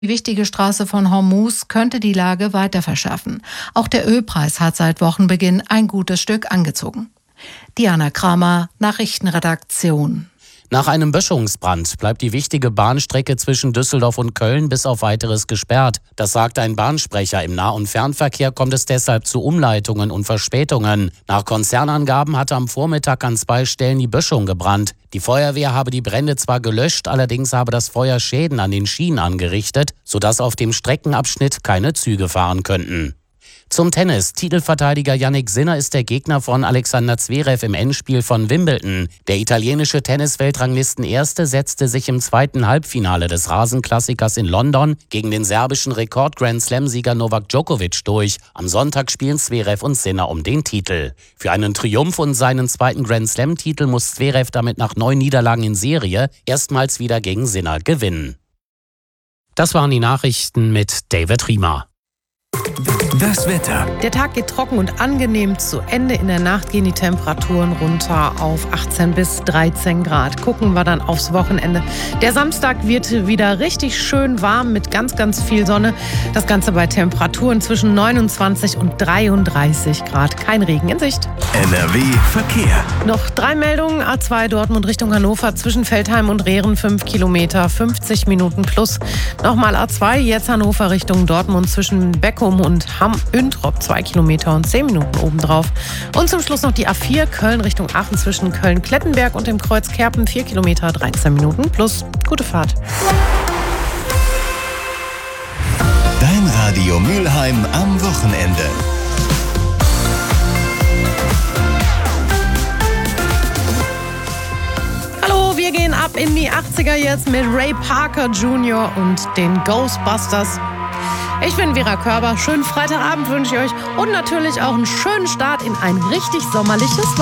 Die wichtige Straße von Hormuz könnte die Lage weiter verschärfen. Auch der Ölpreis hat seit Wochenbeginn ein gutes Stück angezogen. Diana Kramer, Nachrichtenredaktion. Nach einem Böschungsbrand bleibt die wichtige Bahnstrecke zwischen Düsseldorf und Köln bis auf Weiteres gesperrt. Das sagt ein Bahnsprecher. Im Nah- und Fernverkehr kommt es deshalb zu Umleitungen und Verspätungen. Nach Konzernangaben hatte am Vormittag an 2 Stellen die Böschung gebrannt. Die Feuerwehr habe die Brände zwar gelöscht, allerdings habe das Feuer Schäden an den Schienen angerichtet, sodass auf dem Streckenabschnitt keine Züge fahren könnten. Zum Tennis. Titelverteidiger Jannik Sinner ist der Gegner von Alexander Zverev im Endspiel von Wimbledon. Der italienische Tennis-Weltranglisten-Erste setzte sich im zweiten Halbfinale des Rasenklassikers in London gegen den serbischen Rekord-Grand-Slam-Sieger Novak Djokovic durch. Am Sonntag spielen Zverev und Sinner um den Titel. Für einen Triumph und seinen zweiten Grand-Slam-Titel muss Zverev damit nach 9 Niederlagen in Serie erstmals wieder gegen Sinner gewinnen. Das waren die Nachrichten mit David Riemer. Das Wetter. Der Tag geht trocken und angenehm zu Ende. In der Nacht gehen die Temperaturen runter auf 18 bis 13 Grad. Gucken wir dann aufs Wochenende. Der Samstag wird wieder richtig schön warm mit ganz, ganz viel Sonne. Das Ganze bei Temperaturen zwischen 29 und 33 Grad. Kein Regen in Sicht. NRW Verkehr. Noch 3 Meldungen. A2 Dortmund Richtung Hannover zwischen Veltheim und Rehren 5 Kilometer, 50 Minuten plus. Nochmal A2, jetzt Hannover Richtung Dortmund zwischen Beckum und Hamm-Üntrop 2 Kilometer und 10 Minuten obendrauf. Und zum Schluss noch die A4 Köln Richtung Aachen zwischen Köln-Klettenberg und dem Kreuz Kerpen 4 Kilometer, 13 Minuten plus. Gute Fahrt. Dein Radio Mülheim am Wochenende. Hallo, wir gehen ab in die 80er jetzt mit Ray Parker Jr. und den Ghostbusters. Ich bin Vera Körber. Schönen Freitagabend wünsche ich euch und natürlich auch einen schönen Start in ein richtig sommerliches Wochenende.